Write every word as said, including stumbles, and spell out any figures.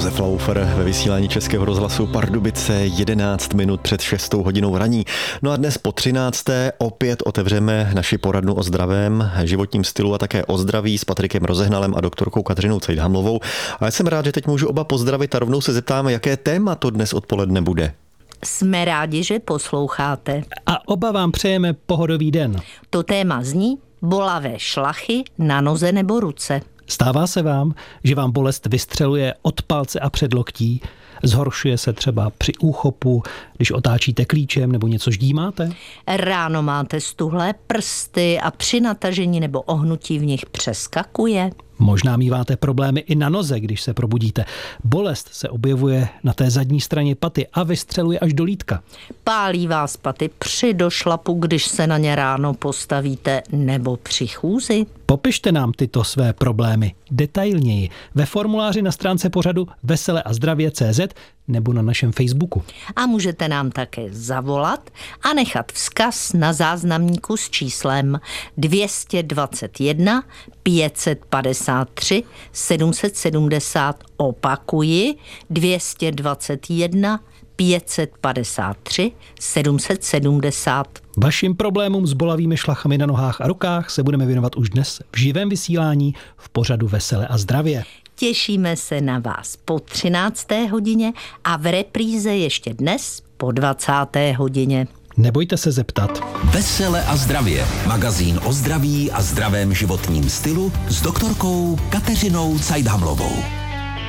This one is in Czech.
Josef Laufer ve vysílání Českého rozhlasu Pardubice jedenáct minut před šestou hodinou raní. No a dnes po třinácté opět otevřeme naši poradnu o zdravém životním stylu a také o zdraví s Patrikem Rozehnalem a doktorkou Kateřinou Cajthamlovou. A já jsem rád, že teď můžu oba pozdravit a rovnou se zeptáme, jaké téma to dnes odpoledne bude. Jsme rádi, že posloucháte. A oba vám přejeme pohodový den. To téma zní bolavé šlachy na noze nebo ruce. Stává se vám, že vám bolest vystřeluje od palce a předloktí? Zhoršuje se třeba při úchopu, když otáčíte klíčem nebo něco ždímáte? Ráno máte stuhlé prsty a při natažení nebo ohnutí v nich přeskakuje? Možná míváte problémy i na noze, když se probudíte. Bolest se objevuje na té zadní straně paty a vystřeluje až do lítka. Pálí vás paty při došlapu, když se na ně ráno postavíte, nebo při chůzi? Popište nám tyto své problémy detailněji ve formuláři na stránce pořadu vesele a zdravě tečka cé zet nebo na našem Facebooku. A můžete nám také zavolat a nechat vzkaz na záznamníku s číslem dvě stě dvacet jedna pět set padesát tři sedm set sedmdesát. Opakuji dvě stě dvacet jedna pět set padesát tři sedm set sedmdesát. Vašim problémům s bolavými šlachami na nohách a rukách se budeme věnovat už dnes v živém vysílání v pořadu Vesele a zdravě. Těšíme se na vás po třinácté hodině a v repríze ještě dnes po dvacáté hodině. Nebojte se zeptat. Vesele a zdravě. Magazín o zdraví a zdravém životním stylu s doktorkou Kateřinou Cajthamlovou.